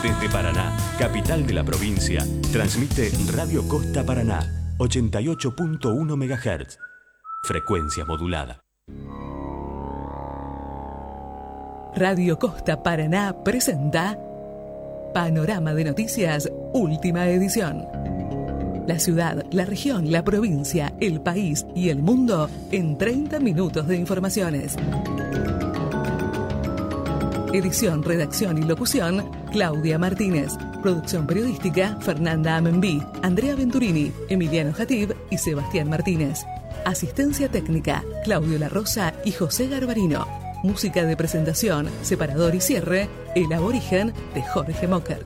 Desde Paraná, capital de la provincia, transmite Radio Costa Paraná, 88.1 MHz. Frecuencia modulada. Radio Costa Paraná presenta Panorama de Noticias, última edición. La ciudad, la región, la provincia, el país y el mundo en 30 minutos de informaciones. Edición, redacción y locución, Claudia Martínez. Producción periodística, Fernanda Amenbí, Andrea Venturini, Emiliano Jatib y Sebastián Martínez. Asistencia técnica, Claudio La Rosa y José Garbarino. Música de presentación, separador y cierre, El Aborigen de Jorge Mocker.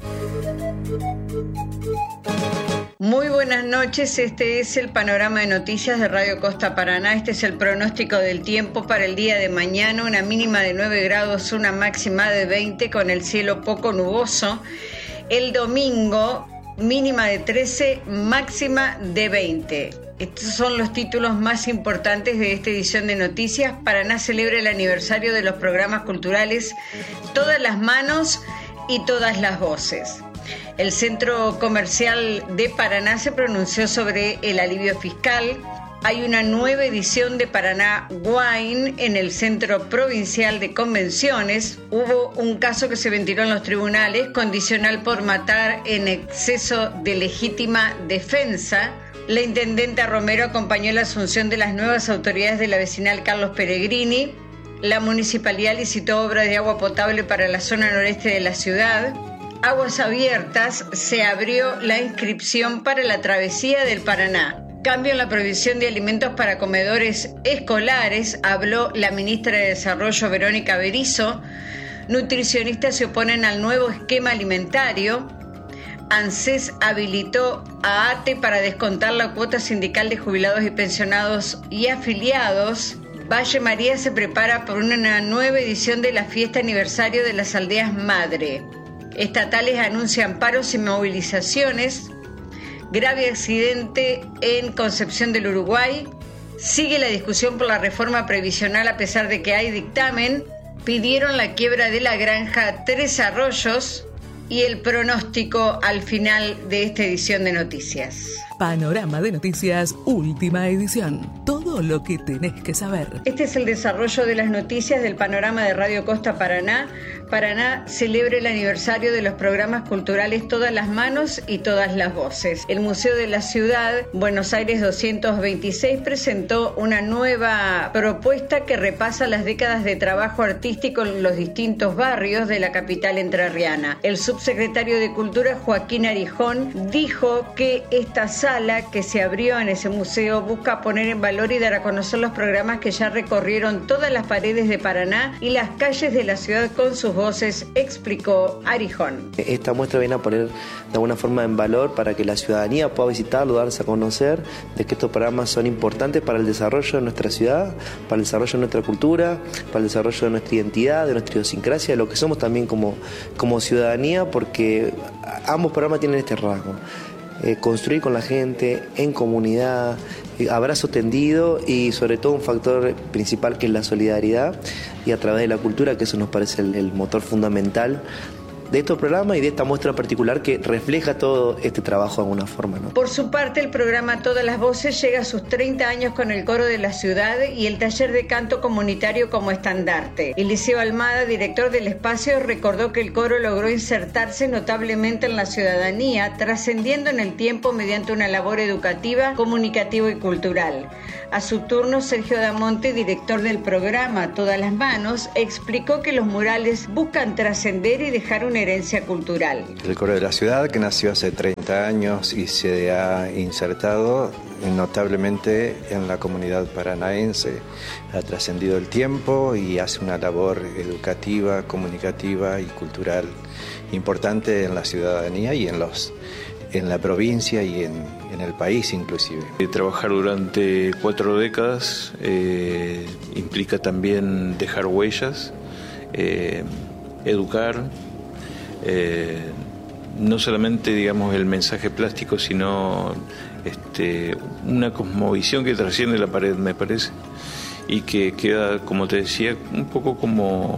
Muy buenas noches, este es el panorama de noticias de Radio Costa Paraná. Este es el pronóstico del tiempo para el día de mañana, una mínima de 9 grados, una máxima de 20 con el cielo poco nuboso. El domingo, mínima de 13, máxima de 20. Estos son los títulos más importantes de esta edición de noticias. Paraná celebra el aniversario de los programas culturales Todas las Manos y Todas las Voces. El Centro Comercial de Paraná se pronunció sobre el alivio fiscal. Hay una nueva edición de Paraná Wine en el Centro Provincial de Convenciones. Hubo un caso que se ventiló en los tribunales, condicional por matar en exceso de legítima defensa. La intendenta Romero acompañó la asunción de las nuevas autoridades de la vecinal Carlos Peregrini. La municipalidad licitó obras de agua potable para la zona noreste de la ciudad. Aguas Abiertas se abrió la inscripción para la travesía del Paraná. Cambio en la provisión de alimentos para comedores escolares, habló la ministra de Desarrollo Verónica Berizo. Nutricionistas se oponen al nuevo esquema alimentario. ANSES habilitó a ATE para descontar la cuota sindical de jubilados y pensionados y afiliados. Valle María se prepara por una nueva edición de la fiesta aniversario de las aldeas madre. Estatales anuncian paros y movilizaciones. Grave accidente en Concepción del Uruguay. Sigue la discusión por la reforma previsional a pesar de que hay dictamen. Pidieron la quiebra de la granja Tres Arroyos. Y el pronóstico al final de esta edición de noticias. Panorama de Noticias, última edición. Todo lo que tenés que saber. Este es el desarrollo de las noticias del panorama de Radio Costa Paraná. Paraná celebra el aniversario de los programas culturales Todas las Manos y Todas las Voces. El Museo de la Ciudad, Buenos Aires 226, presentó una nueva propuesta que repasa las décadas de trabajo artístico en los distintos barrios de la capital entrerriana. El subsecretario de Cultura, Joaquín Arijón, dijo que esta sala que se abrió en ese museo busca poner en valor y dar a conocer los programas que ya recorrieron todas las paredes de Paraná y las calles de la ciudad con sus voces, explicó Arijón. Esta muestra viene a poner de alguna forma en valor para que la ciudadanía pueda visitarlo, darse a conocer de que estos programas son importantes para el desarrollo de nuestra ciudad, para el desarrollo de nuestra cultura, para el desarrollo de nuestra identidad, de nuestra idiosincrasia, de lo que somos también como ciudadanía, porque ambos programas tienen este rasgo. Construir con la gente, en comunidad, abrazo tendido y sobre todo un factor principal que es la solidaridad y a través de la cultura, que eso nos parece el motor fundamental de estos programas y de esta muestra en particular que refleja todo este trabajo de alguna forma, ¿no? Por su parte, el programa Todas las Voces llega a sus 30 años con el coro de la ciudad y el taller de canto comunitario como estandarte. Eliseo Almada, director del espacio, recordó que el coro logró insertarse notablemente en la ciudadanía, trascendiendo en el tiempo mediante una labor educativa, comunicativa y cultural. A su turno, Sergio Damonte, director del programa Todas las Manos, explicó que los murales buscan trascender y dejar una herencia cultural. El coro de la ciudad, que nació hace 30 años y se ha insertado notablemente en la comunidad paranaense, ha trascendido el tiempo y hace una labor educativa, comunicativa y cultural importante en la ciudadanía y en la provincia y en el país inclusive. Trabajar durante 4 décadas implica también dejar huellas, educar, no solamente digamos el mensaje plástico, sino una cosmovisión que trasciende la pared, me parece, y que queda, como te decía, un poco como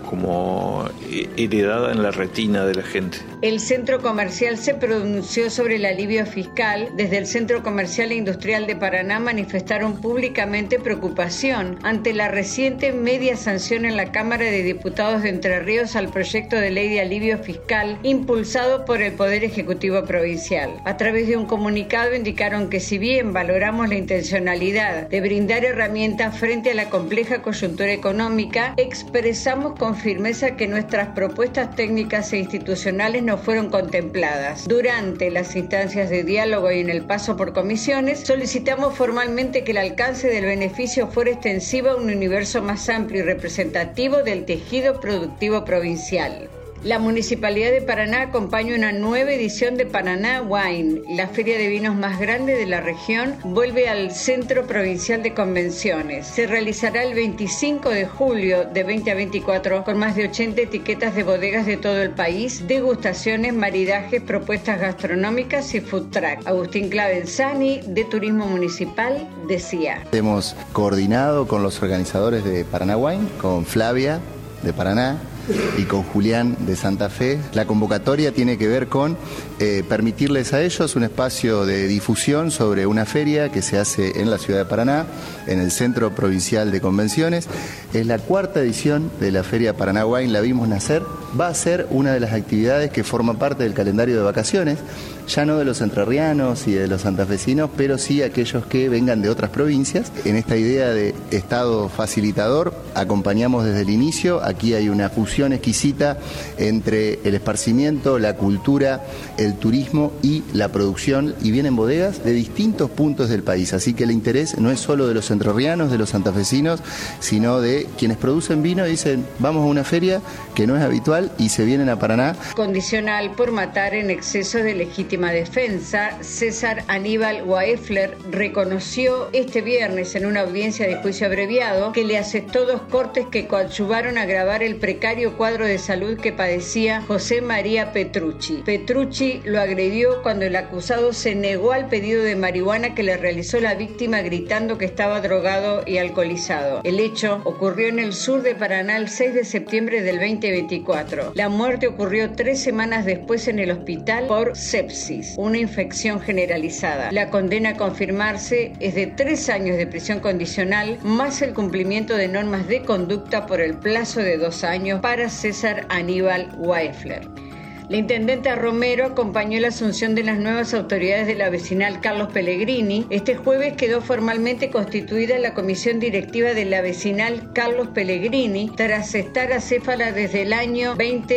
como heredada en la retina de la gente. El centro comercial se pronunció sobre el alivio fiscal. Desde el Centro Comercial e Industrial de Paraná manifestaron públicamente preocupación ante la reciente media sanción en la Cámara de Diputados de Entre Ríos al proyecto de ley de alivio fiscal impulsado por el Poder Ejecutivo Provincial. A través de un comunicado indicaron que si bien valoramos la intencionalidad de brindar herramientas frente a la compleja coyuntura económica, expresamos con firmeza que nuestras propuestas técnicas e institucionales no fueron contempladas. Durante las instancias de diálogo y en el paso por comisiones, solicitamos formalmente que el alcance del beneficio fuera extensivo a un universo más amplio y representativo del tejido productivo provincial. La Municipalidad de Paraná acompaña una nueva edición de Paraná Wine. La feria de vinos más grande de la región vuelve al Centro Provincial de Convenciones. Se realizará el 25 de julio de 20 a 24 con más de 80 etiquetas de bodegas de todo el país, degustaciones, maridajes, propuestas gastronómicas y food truck. Agustín Clavenzani, de Turismo Municipal, decía: Hemos coordinado con los organizadores de Paraná Wine, con Flavia de Paraná y con Julián de Santa Fe. La convocatoria tiene que ver con permitirles a ellos un espacio de difusión sobre una feria que se hace en la ciudad de Paraná, en el Centro Provincial de Convenciones. Es la 4ª edición de la Feria Paraná Wine, la vimos nacer. Va a ser una de las actividades que forma parte del calendario de vacaciones, ya no de los entrerrianos y de los santafesinos, pero sí aquellos que vengan de otras provincias. En esta idea de Estado facilitador, acompañamos desde el inicio. Aquí hay una fusión exquisita entre el esparcimiento, la cultura, el turismo y la producción, y vienen bodegas de distintos puntos del país, así que el interés no es solo de los entrerrianos, de los santafesinos, sino de quienes producen vino y dicen: vamos a una feria que no es habitual, y se vienen a Paraná. Condicional por matar en exceso de legítima defensa, César Aníbal Waefler reconoció este viernes en una audiencia de juicio abreviado que le aceptó 2 cortes que coadyuvaron a agravar el precario cuadro de salud que padecía José María Petrucci. Petrucci lo agredió cuando el acusado se negó al pedido de marihuana que le realizó la víctima gritando que estaba drogado y alcoholizado. El hecho ocurrió en el sur de Paraná el 6 de septiembre del 2024. La muerte ocurrió 3 semanas después en el hospital por sepsis, una infección generalizada. La condena a confirmarse es de 3 años de prisión condicional más el cumplimiento de normas de conducta por el plazo de 2 años para César Aníbal Waefler. La intendenta Romero acompañó la asunción de las nuevas autoridades de la vecinal Carlos Pellegrini. Este jueves quedó formalmente constituida la comisión directiva de la vecinal Carlos Pellegrini tras estar acéfala desde el año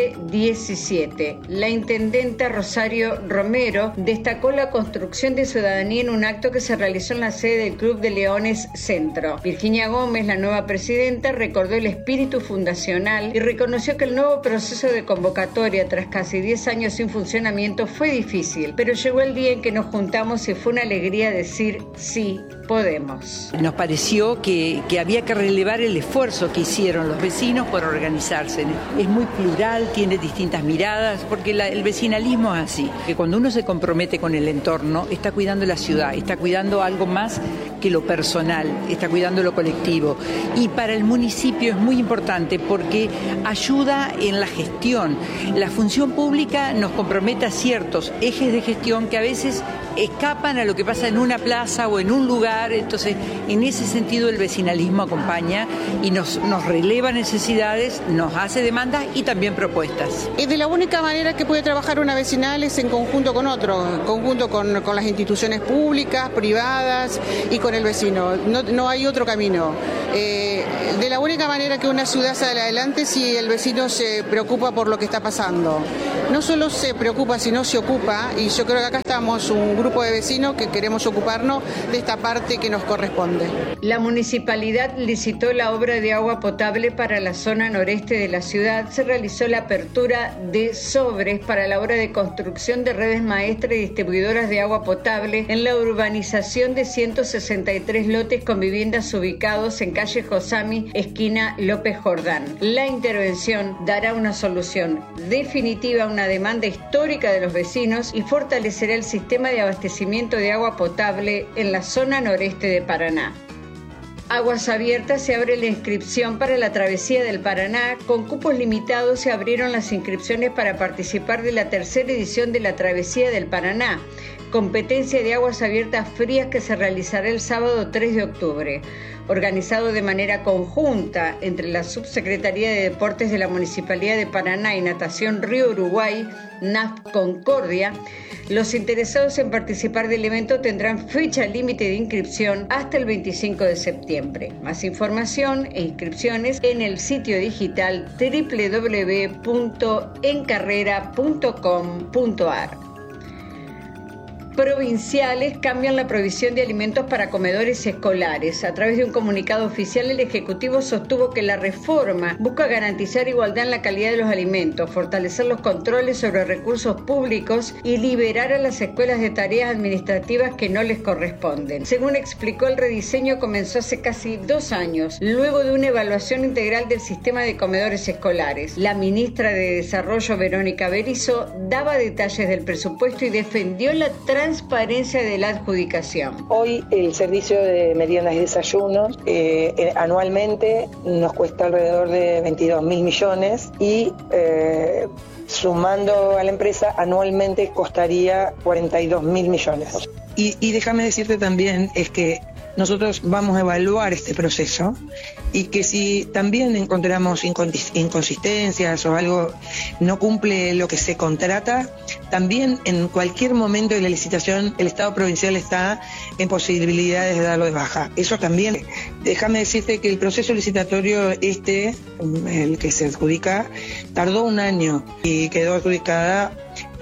2017. La intendenta Rosario Romero destacó la construcción de ciudadanía en un acto que se realizó en la sede del Club de Leones Centro. Virginia Gómez, la nueva presidenta, recordó el espíritu fundacional y reconoció que el nuevo proceso de convocatoria tras casi 10 años sin funcionamiento fue difícil, pero llegó el día en que nos juntamos y fue una alegría decir sí, podemos. Nos pareció que había que relevar el esfuerzo que hicieron los vecinos por organizarse. Es muy plural, tiene distintas miradas, porque el vecinalismo es así, que cuando uno se compromete con el entorno, está cuidando la ciudad, está cuidando algo más que lo personal, está cuidando lo colectivo. Y para el municipio es muy importante porque ayuda en la gestión. La función pública nos compromete a ciertos ejes de gestión que a veces escapan a lo que pasa en una plaza o en un lugar. Entonces, en ese sentido el vecinalismo acompaña y nos releva necesidades, nos hace demandas y también propuestas. Es de la única manera que puede trabajar una vecinal es en conjunto con otro, en conjunto con las instituciones públicas, privadas y con el vecino. No hay otro camino. De la única manera que una ciudad sale adelante si el vecino se preocupa por lo que está pasando. No solo se preocupa, sino se ocupa, y yo creo que acá estamos un grupo de vecinos que queremos ocuparnos de esta parte que nos corresponde. La municipalidad licitó la obra de agua potable para la zona noreste de la ciudad. Se realizó la apertura de sobres para la obra de construcción de redes maestras y distribuidoras de agua potable en la urbanización de 163 lotes con viviendas ubicados en calle Josami, esquina López Jordán. La intervención dará una solución definitiva a una demanda histórica de los vecinos y fortalecerá el sistema de abastecimiento de agua potable en la zona noreste de Paraná. Aguas Abiertas se abre la inscripción para la Travesía del Paraná. Con cupos limitados se abrieron las inscripciones para participar de la tercera edición de la Travesía del Paraná, competencia de aguas abiertas frías que se realizará el sábado 3 de octubre. Organizado de manera conjunta entre la Subsecretaría de Deportes de la Municipalidad de Paraná y Natación Río Uruguay, NAF Concordia, los interesados en participar del evento tendrán fecha límite de inscripción hasta el 25 de septiembre. Más información e inscripciones en el sitio digital www.encarrera.com.ar. Provinciales cambian la provisión de alimentos para comedores escolares. A través de un comunicado oficial, el Ejecutivo sostuvo que la reforma busca garantizar igualdad en la calidad de los alimentos, fortalecer los controles sobre recursos públicos y liberar a las escuelas de tareas administrativas que no les corresponden. Según explicó, el rediseño comenzó hace casi 2 años, luego de una evaluación integral del sistema de comedores escolares. La ministra de Desarrollo, Verónica Berizo, daba detalles del presupuesto y defendió la transparencia de la adjudicación. Hoy el servicio de meriendas y desayunos anualmente nos cuesta alrededor de 22.000 millones y sumando a la empresa anualmente costaría 42.000 millones. Y déjame decirte también es que nosotros vamos a evaluar este proceso y que si también encontramos inconsistencias o algo no cumple lo que se contrata, también en cualquier momento de la licitación el Estado provincial está en posibilidades de darlo de baja. Eso también, déjame decirte que el proceso licitatorio el que se adjudica, tardó 1 año y quedó adjudicada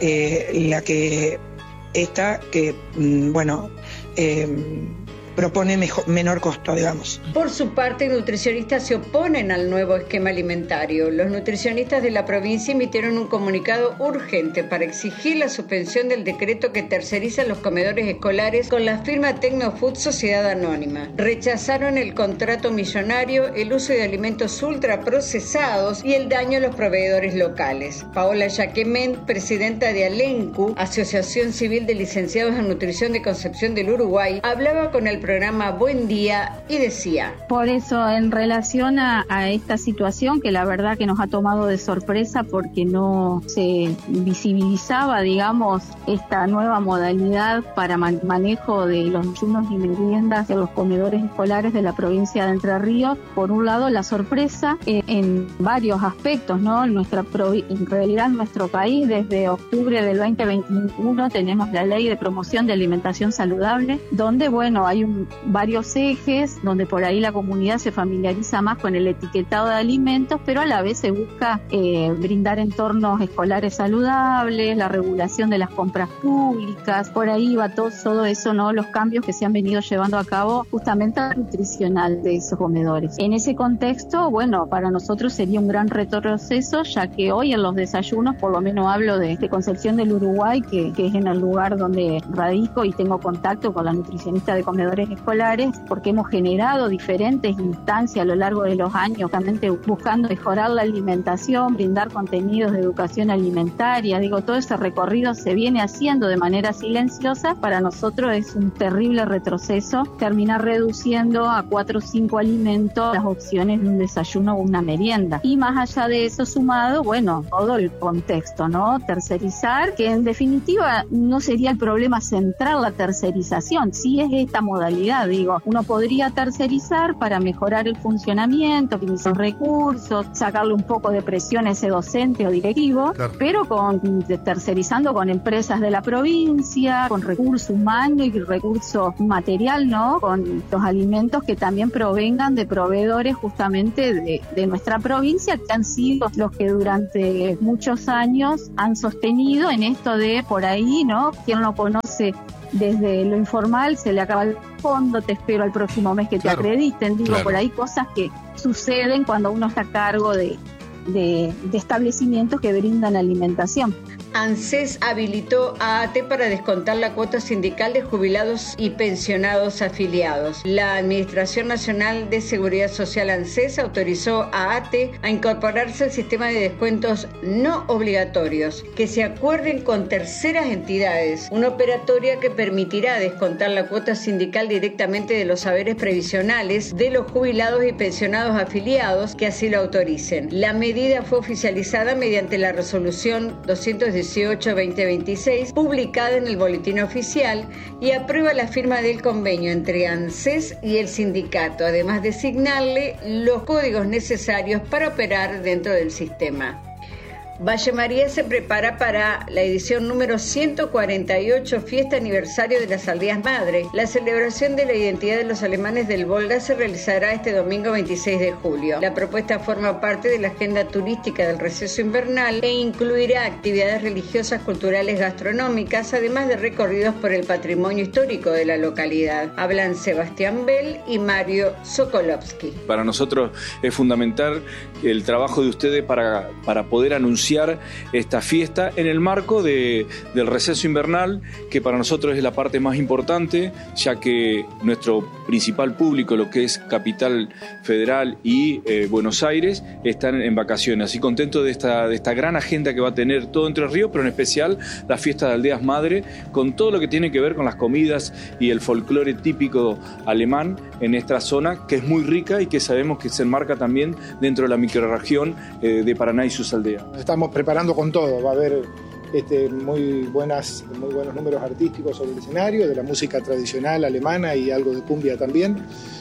propone menor costo, digamos. Por su parte, nutricionistas se oponen al nuevo esquema alimentario. Los nutricionistas de la provincia emitieron un comunicado urgente para exigir la suspensión del decreto que terceriza los comedores escolares con la firma Tecnofood Sociedad Anónima. Rechazaron el contrato millonario, el uso de alimentos ultraprocesados y el daño a los proveedores locales. Paola Yaquemén, presidenta de ALENCU, Asociación Civil de Licenciados en Nutrición de Concepción del Uruguay, hablaba con el programa Buen Día y decía: por eso, en relación a esta situación que la verdad que nos ha tomado de sorpresa porque no se visibilizaba, digamos, esta nueva modalidad para manejo de los ayunos y meriendas de los comedores escolares de la provincia de Entre Ríos. Por un lado, la sorpresa en varios aspectos, ¿no? En realidad, en nuestro país, desde octubre del 2021 tenemos la Ley de Promoción de Alimentación Saludable, donde, bueno, hay varios ejes donde por ahí la comunidad se familiariza más con el etiquetado de alimentos, pero a la vez se busca brindar entornos escolares saludables, la regulación de las compras públicas, por ahí va todo eso, ¿no? Los cambios que se han venido llevando a cabo justamente a nutricional de esos comedores. En ese contexto, bueno, para nosotros sería un gran retroceso, ya que hoy en los desayunos, por lo menos hablo de Concepción del Uruguay, que es en el lugar donde radico y tengo contacto con la nutricionista de comedores escolares, porque hemos generado diferentes instancias a lo largo de los años, justamente buscando mejorar la alimentación, brindar contenidos de educación alimentaria. Todo ese recorrido se viene haciendo de manera silenciosa. Para nosotros es un terrible retroceso terminar reduciendo a 4 o 5 alimentos las opciones de un desayuno o una merienda. Y más allá de eso sumado, bueno, todo el contexto, ¿no? Tercerizar, que en definitiva no sería el problema central la tercerización, sí es esta modalidad. Uno podría tercerizar para mejorar el funcionamiento, optimizar recursos, sacarle un poco de presión a ese docente o directivo, claro, pero tercerizando con empresas de la provincia, con recurso humano y recurso material, ¿no? Con los alimentos que también provengan de proveedores justamente de nuestra provincia, que han sido los que durante muchos años han sostenido en esto de por ahí, ¿no? Quien lo conoce desde lo informal, se le acaba el fondo, te espero al próximo mes que te acrediten. Claro. Por ahí cosas que suceden cuando uno está a cargo de establecimientos que brindan alimentación. ANSES habilitó a ATE para descontar la cuota sindical de jubilados y pensionados afiliados. La Administración Nacional de Seguridad Social ANSES autorizó a ATE a incorporarse al sistema de descuentos no obligatorios que se acuerden con terceras entidades, una operatoria que permitirá descontar la cuota sindical directamente de los haberes previsionales de los jubilados y pensionados afiliados que así lo autoricen. La medida fue oficializada mediante la resolución 218-2026 publicada en el Boletín Oficial y aprueba la firma del convenio entre ANSES y el sindicato, además de asignarle los códigos necesarios para operar dentro del sistema. Valle María se prepara para la edición número 148, fiesta aniversario de las Aldeas Madre. La celebración de la identidad de los alemanes del Volga se realizará este domingo 26 de julio. La propuesta forma parte de la agenda turística del receso invernal e incluirá actividades religiosas, culturales, gastronómicas, además de recorridos por el patrimonio histórico de la localidad. Hablan Sebastián Bell y Mario Sokolovsky. Para nosotros es fundamental el trabajo de ustedes para poder anunciar esta fiesta en el marco del receso invernal, que para nosotros es la parte más importante, ya que nuestro principal público, lo que es Capital Federal y Buenos Aires, están en vacaciones. Así contento de esta gran agenda que va a tener todo Entre Ríos, pero en especial la fiesta de Aldeas Madre, con todo lo que tiene que ver con las comidas y el folclore típico alemán en esta zona, que es muy rica y que sabemos que se enmarca también dentro de la microrregión de Paraná y sus aldeas. Estamos preparando con todo, va a haber muy buenos números artísticos sobre el escenario, de la música tradicional alemana y algo de cumbia también,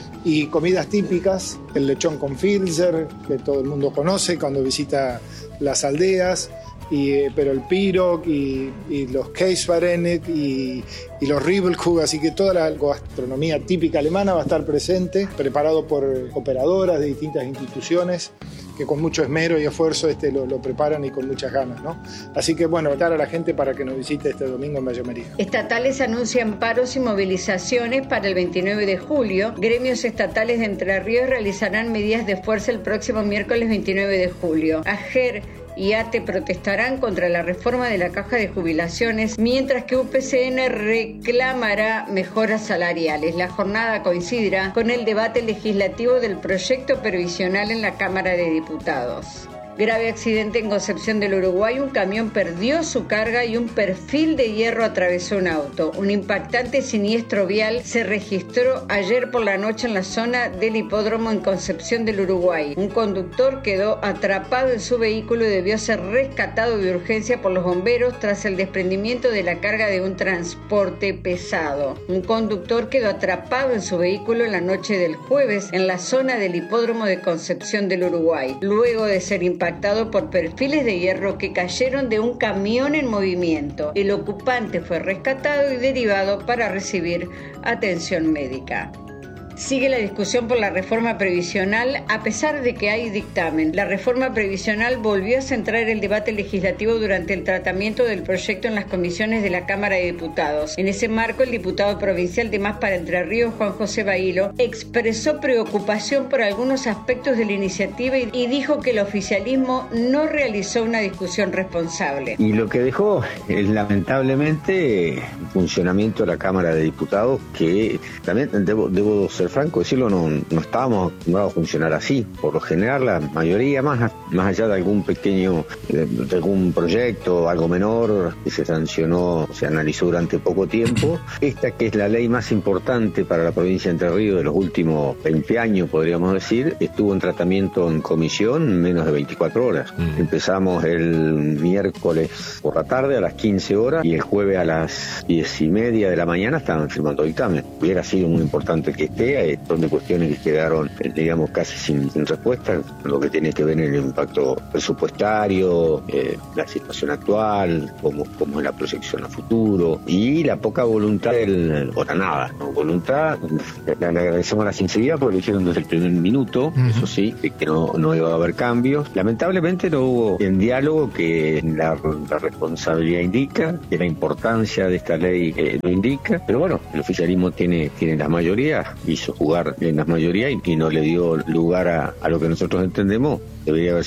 y comidas típicas, el lechón con Filzer, que todo el mundo conoce cuando visita las aldeas, pero el Pirog y los Käsevarenet y los Riebelkugel, así que toda la gastronomía típica alemana va a estar presente, preparado por operadoras de distintas instituciones que con mucho esmero y esfuerzo lo preparan y con muchas ganas, ¿no? Así que bueno, invitar a la gente para que nos visite este domingo en Valle María. Estatales anuncian paros y movilizaciones para el 29 de julio. Gremios estatales de Entre Ríos realizarán medidas de fuerza el próximo miércoles 29 de julio. AGER y ATE protestarán contra la reforma de la caja de jubilaciones, mientras que UPCN reclamará mejoras salariales. La jornada coincidirá con el debate legislativo del proyecto previsional en la Cámara de Diputados. Grave accidente en Concepción del Uruguay. Un camión perdió su carga y un perfil de hierro atravesó un auto. Un impactante siniestro vial se registró ayer por la noche en la zona del hipódromo en Concepción del Uruguay. Un conductor quedó atrapado en su vehículo y debió ser rescatado de urgencia por los bomberos tras el desprendimiento de la carga de un transporte pesado. Un conductor quedó atrapado en su vehículo en la noche del jueves en la zona del hipódromo de Concepción del Uruguay, luego de ser impactado por perfiles de hierro que cayeron de un camión en movimiento. El ocupante fue rescatado y derivado para recibir atención médica. Sigue la discusión por la reforma previsional a pesar de que hay dictamen. La reforma previsional volvió a centrar el debate legislativo durante el tratamiento del proyecto en las comisiones de la Cámara de Diputados. En ese marco, el diputado provincial de Más para Entre Ríos, Juan José Bailo, expresó preocupación por algunos aspectos de la iniciativa y dijo que el oficialismo no realizó una discusión responsable. Y lo que dejó es lamentablemente el funcionamiento de la Cámara de Diputados, que también debo ser franco decirlo, no estábamos acostumbrados a funcionar así. Por lo general, la mayoría, más allá de algún pequeño, de algún proyecto, algo menor, que se sancionó, se analizó durante poco tiempo, esta que es la ley más importante para la provincia de Entre Ríos de los últimos 20 años, podríamos decir, estuvo en tratamiento en comisión en menos de 24 horas. Empezamos el miércoles por la tarde a las 15 horas y el jueves a las 10:30 de la mañana estaban firmando dictamen. Hubiera sido muy importante que esté. Son de cuestiones que quedaron, digamos, casi sin respuesta, lo que tiene que ver en el impacto presupuestario, la situación actual, cómo es la proyección a futuro y la poca voluntad o la nada, ¿no? Voluntad, le agradecemos la sinceridad porque lo hicieron desde el primer minuto, eso sí, que no iba a haber cambios. Lamentablemente no hubo en diálogo, que la responsabilidad indica, que la importancia de esta ley lo indica, pero bueno, el oficialismo tiene la mayoría, hizo jugar en la mayoría y no le dio lugar a lo que nosotros entendemos debería haber sido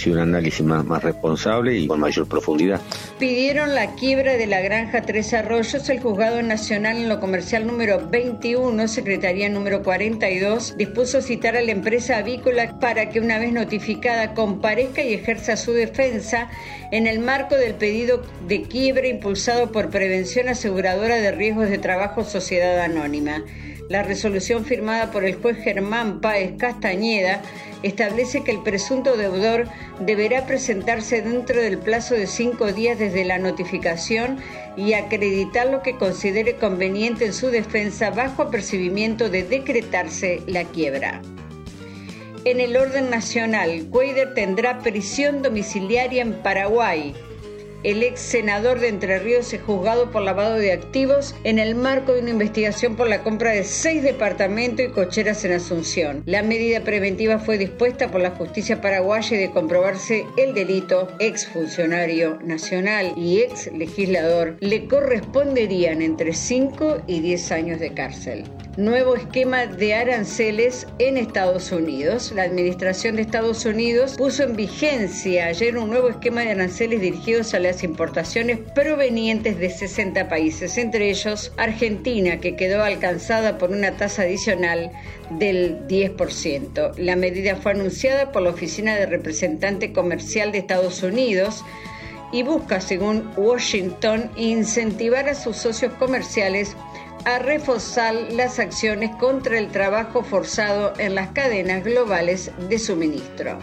sido un análisis más responsable y con mayor profundidad. Pidieron la quiebra de la granja Tres Arroyos. El Juzgado Nacional en lo Comercial número 21, Secretaría número 42, dispuso citar a la empresa avícola para que, una vez notificada, comparezca y ejerza su defensa en el marco del pedido de quiebra impulsado por Prevención Aseguradora de Riesgos de Trabajo Sociedad Anónima. La resolución firmada por el juez Germán Páez Castañeda establece que el presunto deudor deberá presentarse dentro del plazo de 5 días desde la notificación y acreditar lo que considere conveniente en su defensa bajo apercibimiento de decretarse la quiebra. En el orden nacional, Cuéllar tendrá prisión domiciliaria en Paraguay. El ex senador de Entre Ríos es juzgado por lavado de activos en el marco de una investigación por la compra de 6 departamentos y cocheras en Asunción. La medida preventiva fue dispuesta por la justicia paraguaya y, de comprobarse el delito, ex funcionario nacional y ex legislador le corresponderían entre 5 y 10 años de cárcel. Nuevo esquema de aranceles en Estados Unidos. La Administración de Estados Unidos puso en vigencia ayer un nuevo esquema de aranceles dirigidos a las importaciones provenientes de 60 países, entre ellos Argentina, que quedó alcanzada por una tasa adicional del 10%. La medida fue anunciada por la Oficina de Representante Comercial de Estados Unidos y busca, según Washington, incentivar a sus socios comerciales a reforzar las acciones contra el trabajo forzado en las cadenas globales de suministro.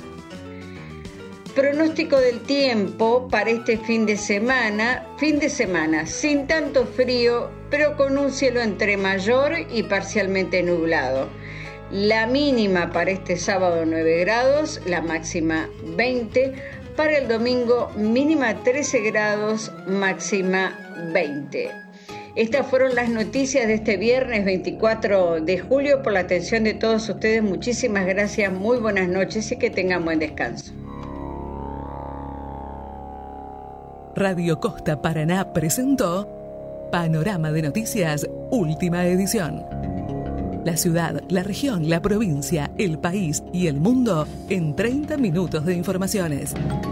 Pronóstico del tiempo para este fin de semana sin tanto frío, pero con un cielo entre mayor y parcialmente nublado. La mínima para este sábado 9 grados, la máxima 20, para el domingo mínima 13 grados, máxima 20. Estas fueron las noticias de este viernes 24 de julio. Por la atención de todos ustedes, muchísimas gracias, muy buenas noches y que tengan buen descanso. Radio Costa Paraná presentó Panorama de Noticias, última edición. La ciudad, la región, la provincia, el país y el mundo en 30 minutos de informaciones.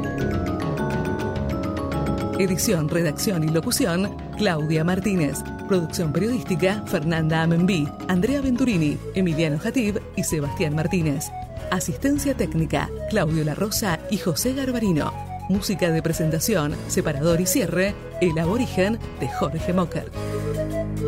Edición, redacción y locución, Claudia Martínez. Producción periodística, Fernanda Amenbí, Andrea Venturini, Emiliano Jatib y Sebastián Martínez. Asistencia técnica, Claudio La Rosa y José Garbarino. Música de presentación, separador y cierre, El Aborigen de Jorge Mocker.